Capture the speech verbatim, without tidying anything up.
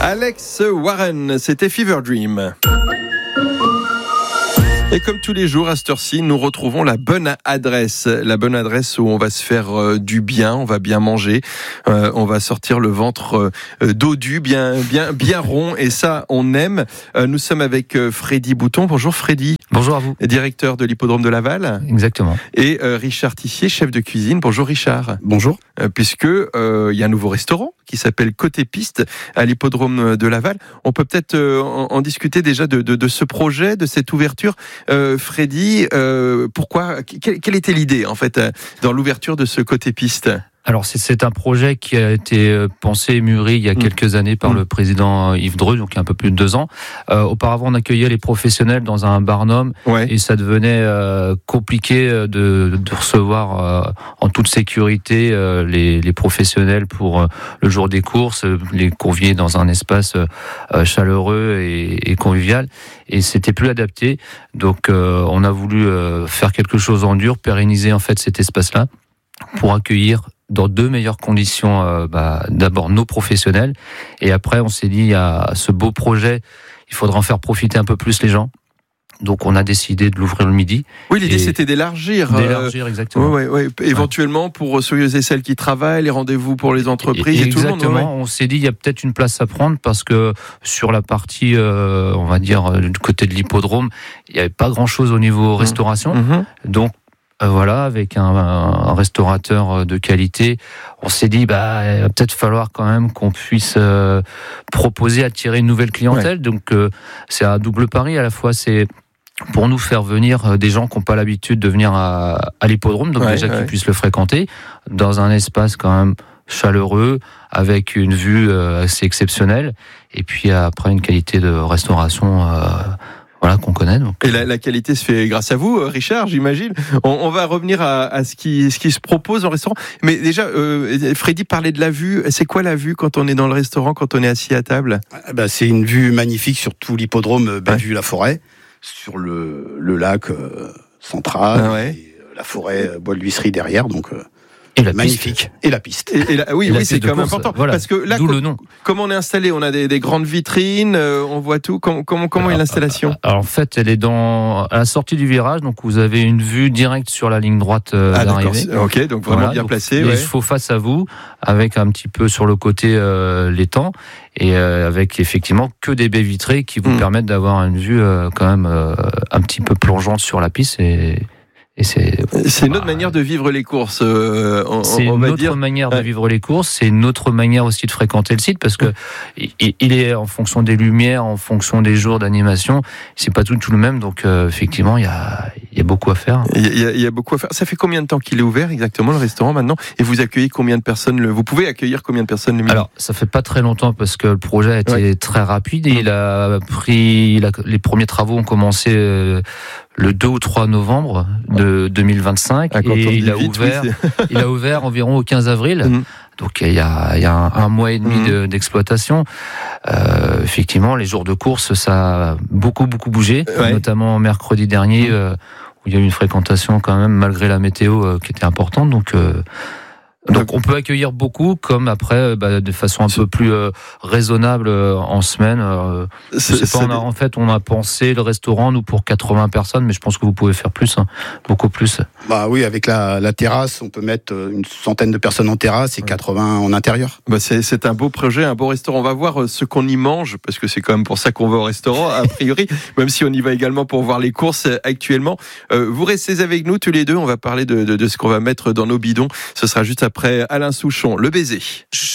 Alex Warren, c'était Fever Dream. Et comme tous les jours à cette heure-ci, nous retrouvons la bonne adresse. La bonne adresse où on va se faire euh, du bien, on va bien manger, euh, on va sortir le ventre euh, dodu, bien, bien, bien rond. Et ça, on aime. Euh, nous sommes avec euh, Freddy Bouton. Bonjour Freddy. Bonjour à vous. Directeur de l'hippodrome de Laval. Exactement. Et euh, Richard Tissier, chef de cuisine. Bonjour Richard. Bonjour. Euh, puisque euh, il y a un nouveau restaurant qui s'appelle Côté Piste à l'hippodrome de Laval. On peut peut-être euh, en, en discuter déjà de, de, de ce projet, de cette ouverture. Euh, Freddy, euh, pourquoi, quelle, quelle était l'idée en fait dans l'ouverture de ce Côté Piste ? Alors c'est, c'est un projet qui a été pensé et mûri il y a mmh. quelques années par mmh. le président Yves Dreux, donc il y a un peu plus de deux ans. Euh, auparavant, on accueillait les professionnels dans un Barnum ouais. et ça devenait euh, compliqué de, de recevoir euh, en toute sécurité euh, les, les professionnels pour euh, le jour des courses, les convier dans un espace euh, chaleureux et, et convivial. Et c'était plus adapté. Donc euh, on a voulu euh, faire quelque chose en dur, pérenniser en fait cet espace-là pour accueillir dans deux meilleures conditions, euh, bah, d'abord nos professionnels, et après on s'est dit, il y a ce beau projet, il faudra en faire profiter un peu plus les gens. Donc on a décidé de l'ouvrir le midi. Oui, l'idée c'était d'élargir. D'élargir, euh, exactement. Ouais, ouais, ouais. Éventuellement ouais. pour ceux et celles qui travaillent, les rendez-vous pour les entreprises et, et, et tout le monde. Exactement, ouais. On s'est dit il y a peut-être une place à prendre parce que sur la partie, euh, on va dire, du côté de l'hippodrome, il n'y avait pas grand-chose au niveau mmh. restauration. Mmh. Donc Euh, voilà, avec un, un restaurateur de qualité, on s'est dit bah il va peut-être falloir quand même qu'on puisse euh, proposer, attirer une nouvelle clientèle. Ouais. Donc euh, c'est un double pari, à la fois c'est pour nous faire venir des gens qui n'ont pas l'habitude de venir à, à l'hippodrome, donc ouais, déjà ouais. qu'ils puissent le fréquenter dans un espace quand même chaleureux, avec une vue euh, assez exceptionnelle, et puis après une qualité de restauration euh, Voilà, qu'on connaît. Donc. Et la, la qualité se fait grâce à vous, Richard, j'imagine. On, on va revenir à, à ce, qui, ce qui se propose au restaurant. Mais déjà, euh, Freddy parlait de la vue. C'est quoi la vue quand on est dans le restaurant, quand on est assis à table ? ah bah, C'est une vue magnifique sur tout l'hippodrome Bellevue-la-Forêt, sur le, le lac euh, central, ah ouais. et la forêt euh, Bois de l'Huisserie derrière. Donc, euh, Et la magnifique. Piste. Et la piste. Et, et la, oui, et oui la c'est quand même important. Voilà. Parce que là, D'où com- le nom. Comment on est installé ? On a des, des grandes vitrines, euh, on voit tout. Comment, comment, comment alors, est l'installation ? Alors, en fait, elle est dans, à la sortie du virage, donc vous avez une vue directe sur la ligne droite euh, ah, d'arrivée. D'accord. Ok, donc vraiment voilà, bien donc, placé. Il ouais. faut face à vous, avec un petit peu sur le côté euh, l'étang, et euh, avec effectivement que des baies vitrées qui vous mmh. permettent d'avoir une vue euh, quand même euh, un petit peu plongeante sur la piste. Et Et c'est, c'est une autre manière de vivre les courses. Euh, on, c'est on une va autre dire. manière de vivre les courses. C'est une autre manière aussi de fréquenter le site parce que il, il est en fonction des lumières, en fonction des jours d'animation. C'est pas tout tout le même. Donc euh, effectivement, il y a il y a beaucoup à faire. Il y a, il y a beaucoup à faire. Ça fait combien de temps qu'il est ouvert exactement le restaurant maintenant ? Et vous accueillez combien de personnes le, Vous pouvez accueillir combien de personnes le midi ? Alors ça fait pas très longtemps parce que le projet a été ouais. très rapide. Et il a pris il a, les premiers travaux ont commencé. Euh, le deux ou trois novembre de deux mille vingt-cinq ah, et il a vite, ouvert, oui, il a ouvert environ au quinze avril. Mmh. Donc il y a, il y a un, un mois et demi mmh. de, d'exploitation. Euh, effectivement, les jours de course, ça a beaucoup beaucoup bougé, ouais. notamment mercredi dernier mmh. euh, où il y a eu une fréquentation quand même malgré la météo euh, qui était importante. Donc euh, Donc on peut accueillir beaucoup, comme après bah, de façon un peu plus euh, raisonnable euh, en semaine. Euh, je sais pas, on a, en fait, on a pensé le restaurant nous pour quatre-vingts personnes, mais je pense que vous pouvez faire plus, hein, beaucoup plus. Bah oui, avec la, la terrasse, on peut mettre une centaine de personnes en terrasse et ouais. quatre-vingts en intérieur. Bah c'est, c'est un beau projet, un beau restaurant. On va voir ce qu'on y mange, parce que c'est quand même pour ça qu'on va au restaurant, a priori, même si on y va également pour voir les courses actuellement. Euh, vous restez avec nous tous les deux. On va parler de, de, de ce qu'on va mettre dans nos bidons. Ce sera juste après. Après Alain Souchon, le baiser.